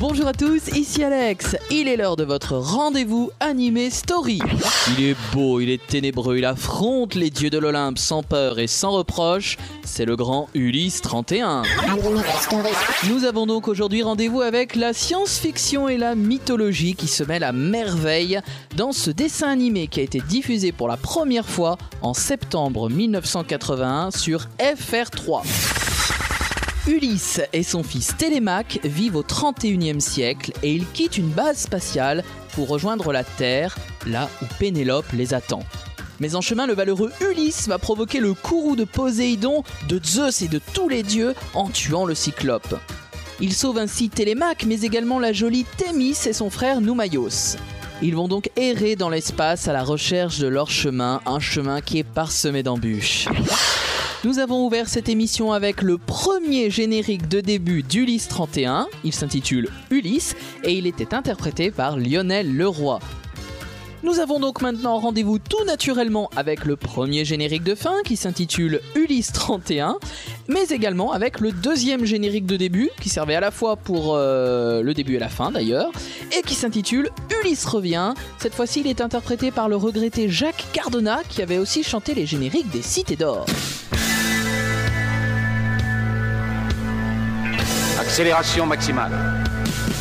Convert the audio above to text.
Bonjour à tous, ici Alex. Il est l'heure de votre rendez-vous animé story. Il est beau, il est ténébreux, il affronte les dieux de l'Olympe sans peur et sans reproche. C'est le grand Ulysse 31. Nous avons donc aujourd'hui rendez-vous avec la science-fiction et la mythologie qui se mêlent à merveille dans ce dessin animé qui a été diffusé pour la première fois en septembre 1981 sur FR3. Ulysse et son fils Télémaque vivent au 31e siècle et ils quittent une base spatiale pour rejoindre la Terre, là où Pénélope les attend. Mais en chemin, le valeureux Ulysse va provoquer le courroux de Poséidon, de Zeus et de tous les dieux en tuant le Cyclope. Il sauve ainsi Télémaque, mais également la jolie Thémis et son frère Noumaios. Ils vont donc errer dans l'espace à la recherche de leur chemin, un chemin qui est parsemé d'embûches. Nous avons ouvert cette émission avec le premier générique de début d'Ulysse 31. Il s'intitule Ulysse et il était interprété par Lionel Leroy. Nous avons donc maintenant rendez-vous tout naturellement avec le premier générique de fin qui s'intitule Ulysse 31, mais également avec le deuxième générique de début qui servait à la fois pour le début et la fin d'ailleurs, et qui s'intitule Ulysse revient. Cette fois-ci, il est interprété par le regretté Jacques Cardona qui avait aussi chanté les génériques des Cités d'Or. Accélération maximale.